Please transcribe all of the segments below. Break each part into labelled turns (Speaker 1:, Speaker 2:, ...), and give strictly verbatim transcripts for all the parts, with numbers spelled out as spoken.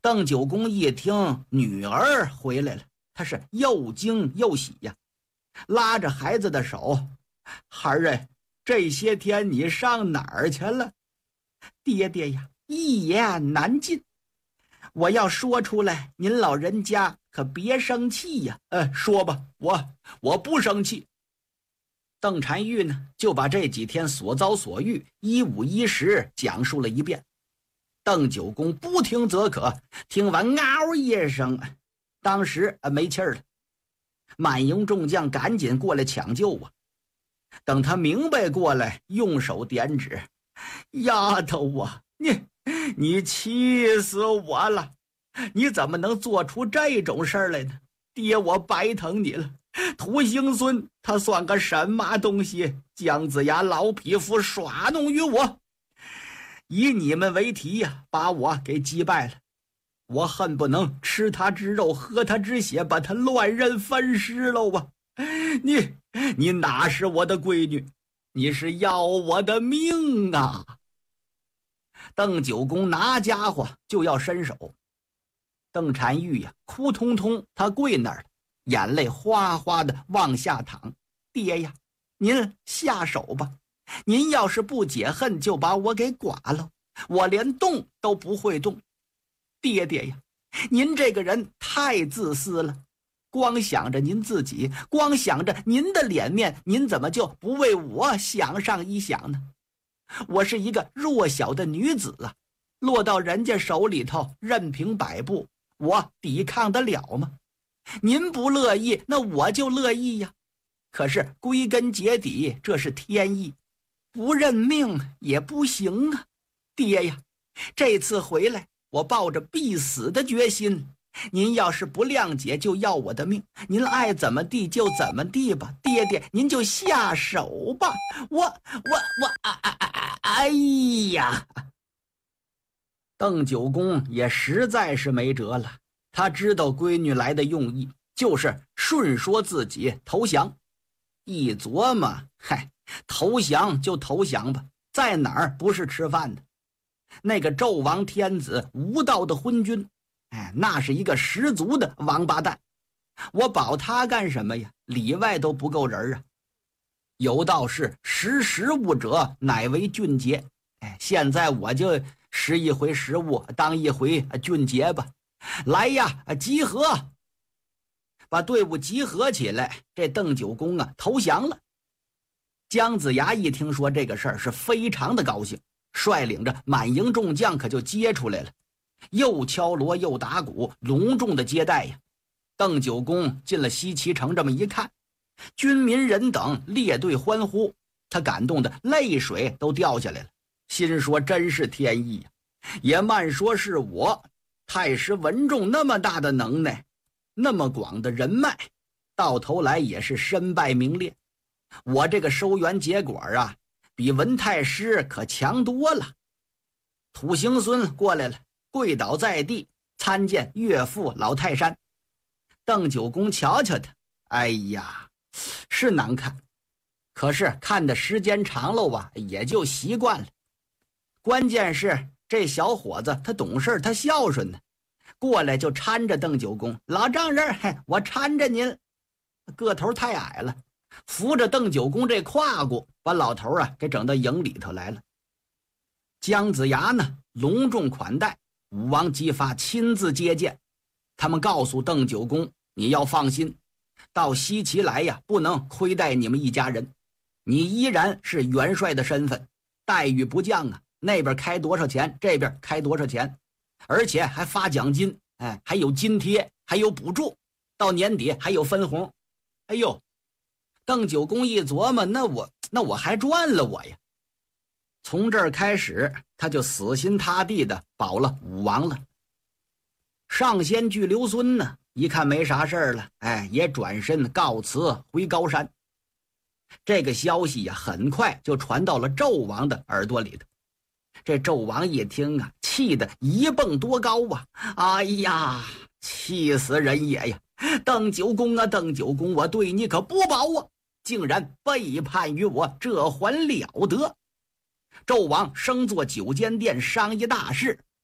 Speaker 1: 邓九公一听女儿回来了，他是又惊又喜呀，拉着孩子的手：“孩儿哎，这些天你上哪儿去了？”“爹爹呀，一言难尽。我要说出来，您老人家可别生气呀。”“呃，说吧，我我不生气。”邓婵玉呢，就把这几天所遭所遇一五一十讲述了一遍。邓九公不听则可，听完嗷一声，当时没气儿了。满营众将赶紧过来抢救啊。等他明白过来，用手点指：“丫头啊，你你气死我了！你怎么能做出这种事儿来呢？爹，我白疼你了。涂兴孙他算个什么东西？姜子牙老匹夫耍弄于我，以你们为题呀、啊，把我给击败了。我恨不能吃他之肉，喝他之血，把他乱刃分尸喽啊！你你哪是我的闺女？你是要我的命啊！”邓九公拿家伙就要伸手，邓婵玉呀，哭通通，他跪那儿了，眼泪哗哗的往下淌。“爹呀，您下手吧，您要是不解恨，就把我给剐了，我连动都不会动。爹爹呀，您这个人太自私了，光想着您自己，光想着您的脸面，您怎么就不为我想上一想呢？我是一个弱小的女子啊，落到人家手里头，任凭摆布，我抵抗得了吗？您不乐意，那我就乐意呀。可是归根结底，这是天意，不认命也不行啊。爹呀，这次回来，我抱着必死的决心，您要是不谅解，就要我的命，您爱怎么地就怎么地吧。爹爹，您就下手吧。我我我啊啊啊！哎呀！”邓九公也实在是没辙了，他知道闺女来的用意，就是顺说自己投降。一琢磨，嗨，投降就投降吧，在哪儿不是吃饭的？那个纣王天子无道的昏君，哎，那是一个十足的王八蛋，我保他干什么呀？里外都不够人啊！有道是识时务者乃为俊杰，哎，现在我就识一回时务，当一回俊杰吧。来呀，集合！把队伍集合起来，这邓九公啊投降了。姜子牙一听说这个事儿，是非常的高兴，率领着满营众将可就接出来了，又敲锣又打鼓，隆重的接待呀。邓九公进了西岐城，这么一看，军民人等列队欢呼，他感动的泪水都掉下来了，心说真是天意呀！也慢说是我太师文仲那么大的能耐，那么广的人脉，到头来也是身败名裂。我这个收元结果啊，比文太师可强多了。土行孙过来了，跪倒在地，参见岳父老泰山。邓九公瞧瞧他，哎呀，是难看，可是看的时间长了啊，也就习惯了。关键是这小伙子他懂事，他孝顺呢，过来就搀着邓九公：“老丈人，嘿，我搀着您。”个头太矮了，扶着邓九公这胯骨，把老头啊给整到营里头来了。姜子牙呢，隆重款待，武王姬发亲自接见。他们告诉邓九公：“你要放心，到西岐来呀，不能亏待你们一家人。你依然是元帅的身份，待遇不降啊。那边开多少钱，这边开多少钱，而且还发奖金，哎，还有津贴，还有补助，到年底还有分红。”哎呦，邓九公一琢磨，那我那我还赚了我呀！从这儿开始，他就死心塌地的保了武王了。上仙巨留孙呢，一看没啥事儿了，哎，也转身告辞回高山。这个消息呀，很快就传到了纣王的耳朵里头。这纣王一听啊，气得一蹦多高啊！哎呀，气死人也呀！邓九公啊，邓九公，我对你可不薄啊，竟然背叛于我，这还了得！纣王升坐九间殿，商议大事，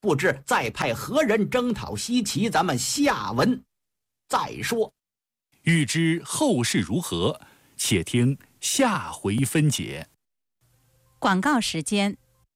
Speaker 1: 不知再派何人征讨西岐，咱们下文再说。
Speaker 2: 欲知后事如何，且听下回分解。
Speaker 3: 广告时间。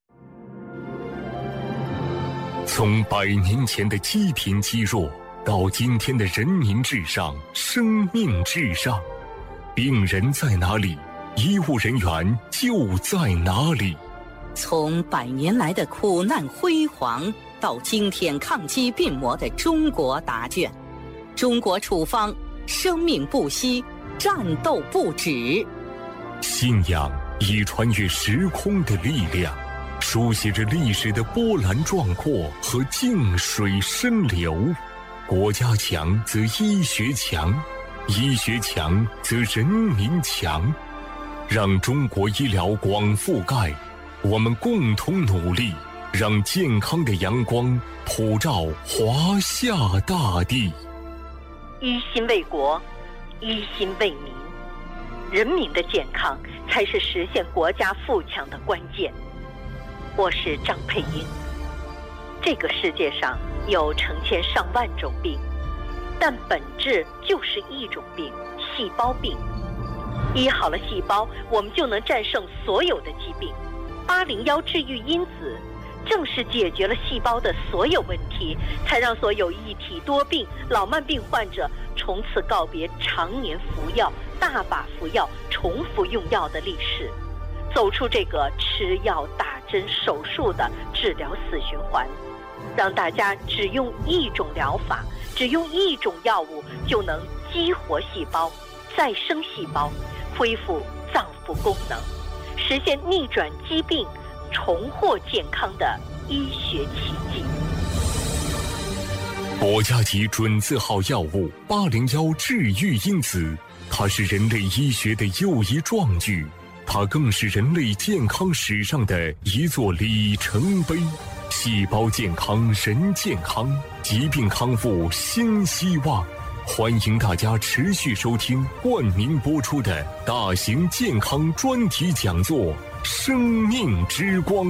Speaker 4: 从百年前的积贫积弱，到今天的人民至上、生命至上，病人在哪里，医务人员就在哪里。
Speaker 5: 从百年来的苦难辉煌，到今天抗击病魔的中国答卷，中国处方，生命不息，战斗不止。
Speaker 4: 信仰以穿越时空的力量，书写着历史的波澜壮阔和静水深流。国家强则医学强，医学强则人民强。让中国医疗广覆盖，我们共同努力，让健康的阳光普照华夏大地。
Speaker 6: 一心为国，一心为民，人民的健康才是实现国家富强的关键。我是张佩英。这个世界上有成千上万种病，但本质就是一种病——细胞病。医好了细胞，我们就能战胜所有的疾病。八零幺治愈因子正是解决了细胞的所有问题，才让所有一体多病、老慢病患者从此告别常年服药、大把服药、重复用药的历史，走出这个吃药、打针、手术的治疗死循环，让大家只用一种疗法，只用一种药物就能激活细胞、再生细胞，恢复脏腑功能，实现逆转疾病、重获健康的医学奇迹。
Speaker 4: 国家级准字号药物八零幺治愈因子，它是人类医学的又一壮举，它更是人类健康史上的一座里程碑。细胞健康人健康，疾病康复新希望。欢迎大家持续收听冠名播出的大型健康专题讲座《生命之光》。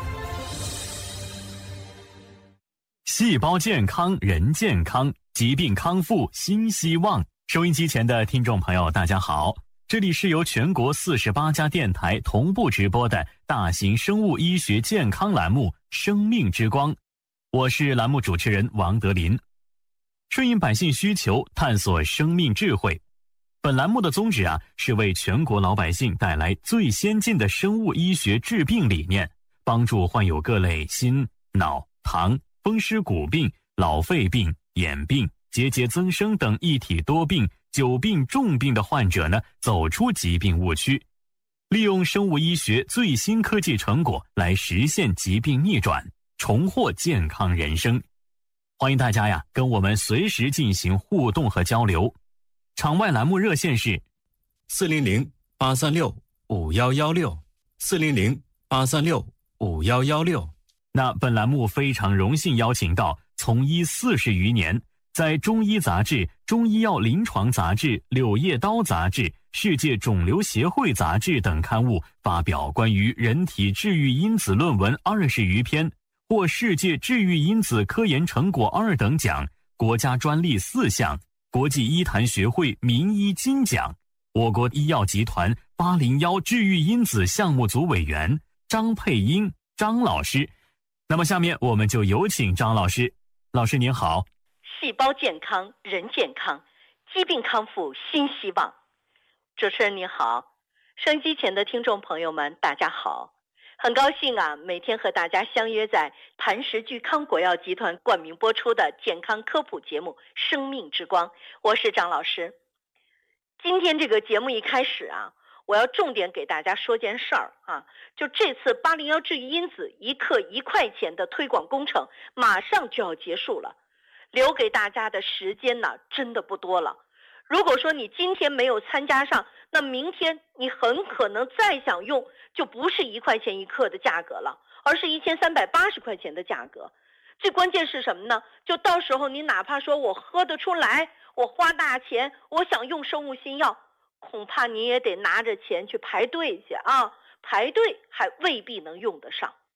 Speaker 7: 细胞健康人健康，疾病康复新希望。收音机前的听众朋友大家好，这里是由全国四十八家电台同步直播的大型生物医学健康栏目《生命之光》，我是栏目主持人王德林。顺应百姓需求，探索生命智慧。本栏目的宗旨啊，是为全国老百姓带来最先进的生物医学治病理念，帮助患有各类心、脑、糖、风湿骨病、老肺病、眼病、结节增生等一体多病、久病重病的患者呢，走出疾病误区，利用生物医学最新科技成果来实现疾病逆转，重获健康人生。欢迎大家呀，跟我们随时进行互动和交流。场外栏目热线是
Speaker 8: 四零零八三六五幺幺六四零零八三六五幺幺六。
Speaker 7: 那本栏目非常荣幸邀请到从医四十余年，在中医杂志、中医药临床杂志、柳叶刀杂志、世界肿瘤协会杂志等刊物发表关于人体治愈因子论文二十余篇，获世界治愈因子科研成果二等奖，国家专利四项，国际医坛学会名医金奖。我国医药集团八零幺治愈因子项目组委员张佩英张老师。那么下面我们就有请张老师。老师您好。
Speaker 6: 细胞健康人健康，疾病康复新希望。主持人您好，收音机前的听众朋友们大家好，很高兴啊，每天和大家相约在磐石聚康国药集团冠名播出的健康科普节目《生命之光》，我是张老师。今天这个节目一开始啊，我要重点给大家说件事儿啊，就这次八零幺治愈因子一克一块钱的推广工程马上就要结束了，留给大家的时间呢真的不多了。如果说你今天没有参加上，那明天你很可能再想用就不是一块钱一克的价格了，而是一千三百八十块钱的价格。最关键是什么呢？就到时候你哪怕说我喝得出来，我花大钱，我想用生物新药，恐怕你也得拿着钱去排队去啊，排队还未必能用得上。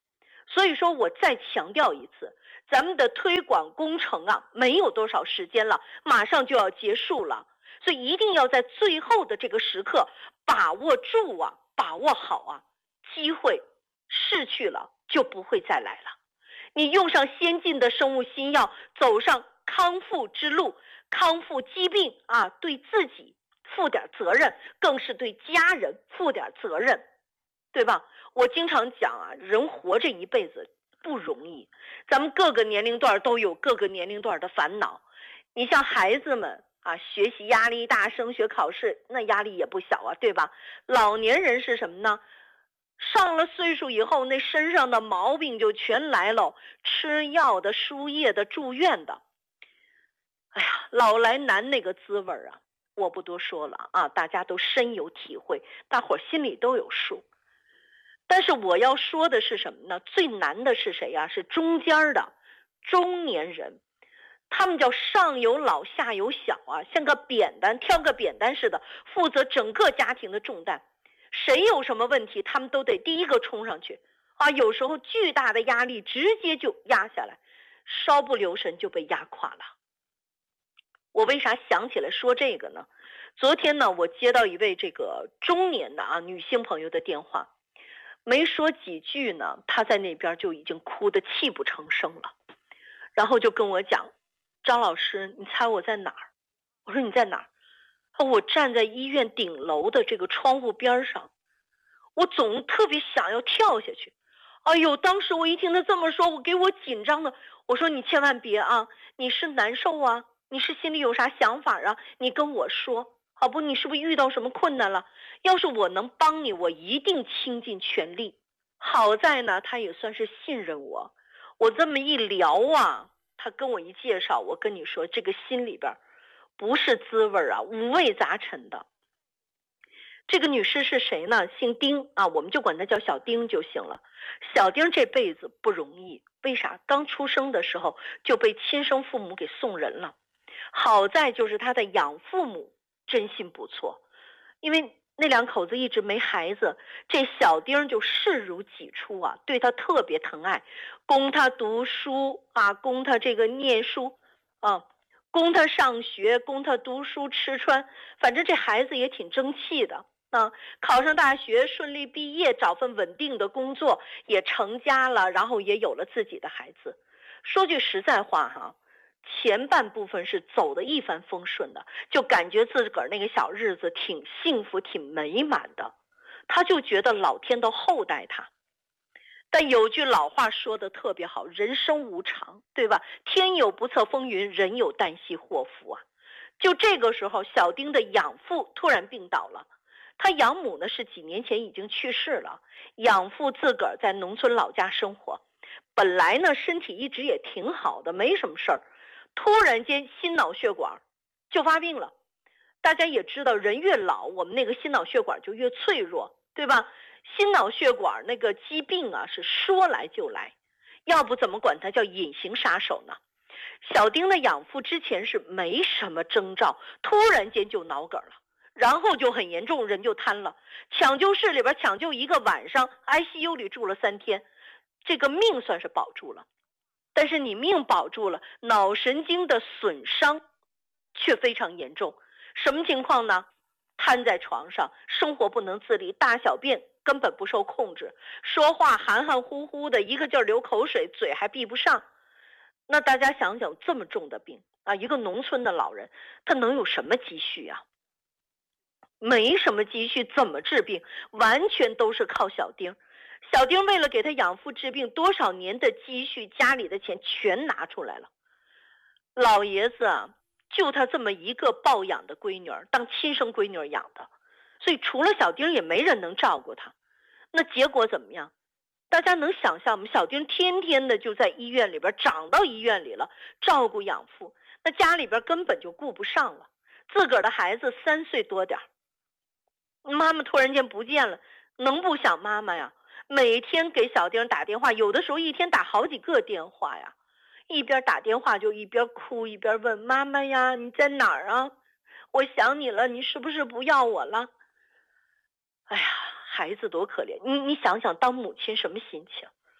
Speaker 6: 所以说我再强调一次，咱们的推广工程啊，没有多少时间了，马上就要结束了，所以一定要在最后的这个时刻把握住啊，把握好啊，机会逝去了就不会再来了。你用上先进的生物新药，走上康复之路，康复疾病啊，对自己负点责任，更是对家人负点责任，对吧？我经常讲啊，人活这一辈子不容易，咱们各个年龄段都有各个年龄段的烦恼。你像孩子们啊，学习压力大，升学考试那压力也不小啊，对吧？老年人是什么呢？上了岁数以后，那身上的毛病就全来了，吃药的、输液的、住院的。哎呀，老来难那个滋味啊，我不多说了啊，大家都深有体会，大伙儿心里都有数。但是我要说的是什么呢？最难的是谁呀？是中间的中年人，他们叫上有老下有小啊，像个扁担，挑个扁担似的，负责整个家庭的重担。谁有什么问题，他们都得第一个冲上去啊！有时候巨大的压力直接就压下来，稍不留神就被压垮了。我为啥想起来说这个呢？昨天呢，我接到一位这个中年的啊女性朋友的电话，没说几句呢，她在那边就已经哭得泣不成声了，然后就跟我讲，张老师，你猜我在哪儿？我说你在哪儿？我站在医院顶楼的这个窗户边上，我总特别想要跳下去。哎呦，当时我一听他这么说，我给我紧张的，我说你千万别啊，你是难受啊，你是心里有啥想法啊，你跟我说，好不？你是不是遇到什么困难了？要是我能帮你，我一定倾尽全力。好在呢，他也算是信任我，我这么一聊啊，他跟我一介绍，我跟你说，这个心里边不是滋味啊，五味杂陈的。这个女士是谁呢？姓丁啊，我们就管她叫小丁就行了。小丁这辈子不容易，为啥？刚出生的时候就被亲生父母给送人了。好在就是她的养父母真心不错，因为那两口子一直没孩子，这小丁就视如己出啊，对她特别疼爱，供她读书啊，供她这个念书啊。供他上学，供他读书吃穿，反正这孩子也挺争气的啊。考上大学，顺利毕业，找份稳定的工作，也成家了，然后也有了自己的孩子。说句实在话哈，前半部分是走得一帆风顺的，就感觉自个儿那个小日子挺幸福、挺美满的，他就觉得老天都厚待他。但有句老话说的特别好，人生无常，对吧？天有不测风云，人有旦夕祸福啊。就这个时候，小丁的养父突然病倒了，他养母呢是几年前已经去世了，养父自个儿在农村老家生活，本来呢身体一直也挺好的，没什么事儿，突然间心脑血管就发病了。大家也知道，人越老，我们那个心脑血管就越脆弱，对吧？心脑血管那个疾病啊，是说来就来，要不怎么管它叫隐形杀手呢？小丁的养父之前是没什么征兆，突然间就脑梗了，然后就很严重，人就瘫了。抢救室里边抢救一个晚上 ，I C U 里住了三天，这个命算是保住了。但是你命保住了，脑神经的损伤却非常严重。什么情况呢？瘫在床上，生活不能自理，大小便根本不受控制，说话含含糊糊的，一个劲儿流口水，嘴还闭不上。那大家想想，这么重的病啊，一个农村的老人，他能有什么积蓄啊？没什么积蓄，怎么治病？完全都是靠小丁。小丁为了给他养父治病，多少年的积蓄，家里的钱全拿出来了。老爷子啊，就他这么一个抱养的闺女儿，当亲生闺女儿养的，所以除了小丁也没人能照顾他。那结果怎么样？大家能想象吗？小丁天天的就在医院里边，长到医院里了，照顾养父，那家里边根本就顾不上了。自个儿的孩子三岁多点，妈妈突然间不见了，能不想妈妈呀？每天给小丁打电话，有的时候一天打好几个电话呀，一边打电话就一边哭，一边问妈妈呀，你在哪儿啊？我想你了，你是不是不要我了？哎呀，孩子多可怜，你你想想当母亲什么心情？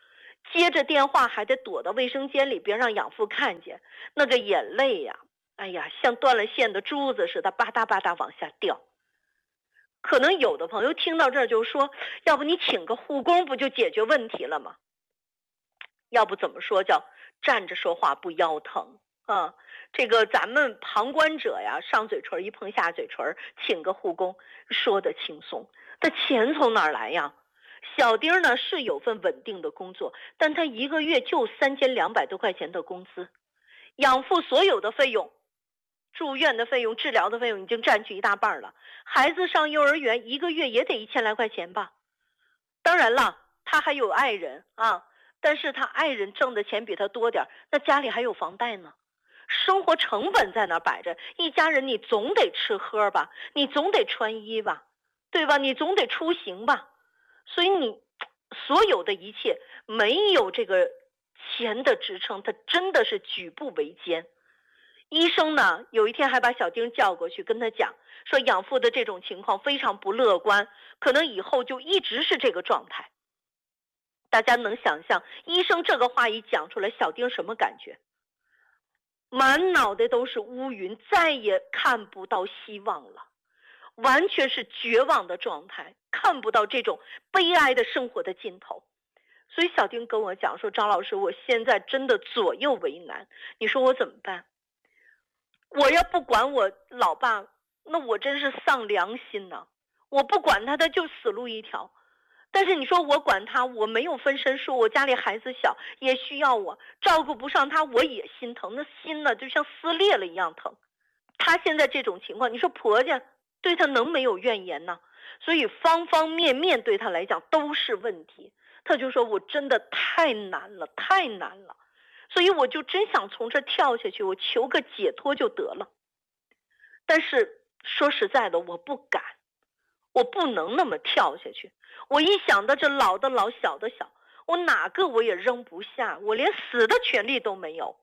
Speaker 9: 接着电话还得躲到卫生间里别让养父看见，那个眼泪呀、啊，哎呀，像断了线的珠子似的吧嗒吧嗒往下掉。可能有的朋友听到这儿就说，要不你请个护工不就解决问题了吗？要不怎么说叫站着说话不腰疼啊？这个咱们旁观者呀，上嘴唇一碰下嘴唇，请个护工说得轻松，那钱从哪儿来呀？小丁呢是有份稳定的工作，但他一个月就三千两百多块钱的工资，养父所有的费用，住院的费用、治疗的费用已经占据一大半了。孩子上幼儿园一个月也得一千来块钱吧。当然了，他还有爱人啊，但是他爱人挣的钱比他多点，那家里还有房贷呢，生活成本在那摆着，一家人你总得吃喝吧，你总得穿衣吧，对吧？你总得出行吧。所以你所有的一切没有这个钱的支撑，他真的是举步维艰。医生呢有一天还把小丁叫过去跟他讲，说养父的这种情况非常不乐观，可能以后就一直是这个状态。大家能想象医生这个话一讲出来，小丁什么感觉？满脑袋都是乌云，再也看不到希望了，完全是绝望的状态，看不到这种悲哀的生活的尽头。所以小丁跟我讲说，张老师，我现在真的左右为难，你说我怎么办？我要不管我老爸，那我真是丧良心呐！我不管他，他就死路一条。但是你说我管他，我没有分身术，我家里孩子小，也需要我，照顾不上他，我也心疼，那心呢就像撕裂了一样疼。他现在这种情况，你说婆家对他能没有怨言呢？所以方方面面对他来讲都是问题。他就说我真的太难了，太难了。所以我就真想从这跳下去，我求个解脱就得了。但是说实在的，我不敢，我不能那么跳下去。我一想到这老的老，小的小，我哪个我也扔不下，我连死的权利都没有。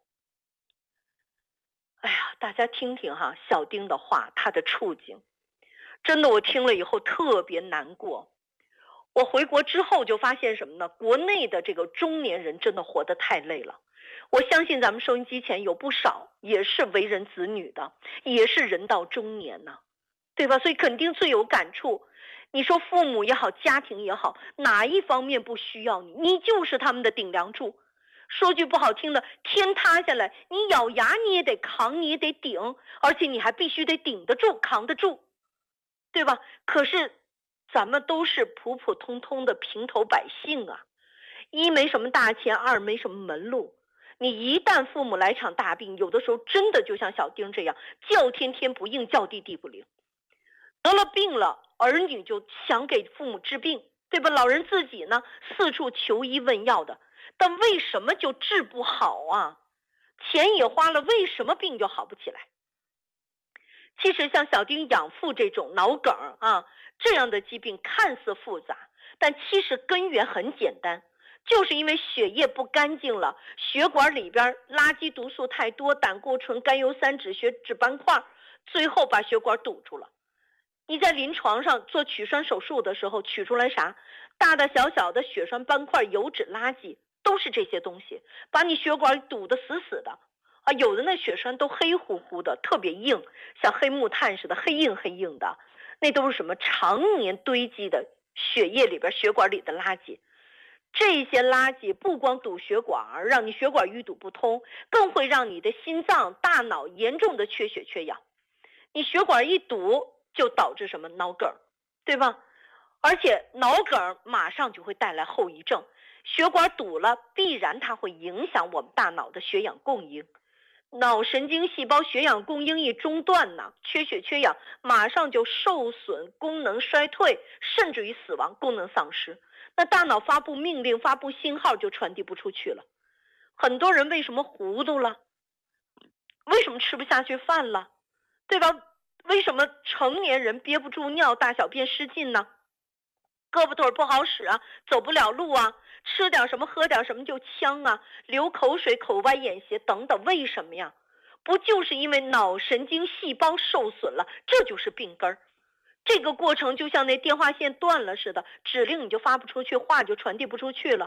Speaker 9: 哎呀，大家听听哈，小丁的话，他的处境，真的我听了以后特别难过。我回国之后就发现什么呢？国内的这个中年人真的活得太累了。我相信咱们收音机前有不少也是为人子女的，也是人到中年呢，对吧？所以肯定最有感触。你说父母也好，家庭也好，哪一方面不需要你，你就是他们的顶梁柱。说句不好听的，天塌下来，你咬牙你也得扛，你也得顶，而且你还必须得顶得住，扛得住，对吧？可是咱们都是普普通通的平头百姓啊，一没什么大钱，二没什么门路。你一旦父母来场大病，有的时候真的就像小丁这样，叫天天不应，叫地地不灵。得了病了，儿女就想给父母治病，对吧？老人自己呢，四处求医问药的，但为什么就治不好啊？钱也花了，为什么病就好不起来？其实像小丁养父这种脑梗啊这样的疾病看似复杂，但其实根源很简单，就是因为血液不干净了，血管里边垃圾毒素太多，胆固醇、甘油三酯、血脂斑块，最后把血管堵住了。你在临床上做取栓手术的时候，取出来啥？大大小小的血栓斑块、油脂、垃圾，都是这些东西，把你血管堵得死死的啊！有的那血栓都黑乎乎的，特别硬，像黑木炭似的，黑硬黑硬的，那都是什么常年堆积的血液里边、血管里的垃圾。这些垃圾不光堵血管，让你血管淤堵不通，更会让你的心脏、大脑严重的缺血缺氧。你血管一堵，就导致什么脑梗，对吧？而且脑梗马上就会带来后遗症，血管堵了，必然它会影响我们大脑的血氧供应。脑神经细胞血氧供应一中断呢，缺血缺氧，马上就受损，功能衰退，甚至于死亡，功能丧失。那大脑发布命令、发布信号就传递不出去了。很多人为什么糊涂了？为什么吃不下去饭了？对吧？为什么成年人憋不住尿，大小便失禁呢？胳膊腿不好使啊，走不了路啊，吃点什么喝点什么就呛啊，流口水、口歪眼斜等等，为什么呀？不就是因为脑神经细胞受损了，这就是病根儿。这个过程就像那电话线断了似的，指令你就发不出去，话就传递不出去了。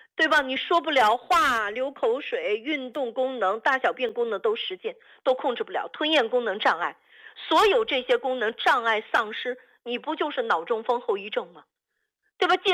Speaker 9: 对吧？你说不了话，流口水，运动功能、大小便功能都实践都控制不了，吞咽功能障碍，所有这些功能障碍丧失，你不就是脑中风后遗症吗？对吧？既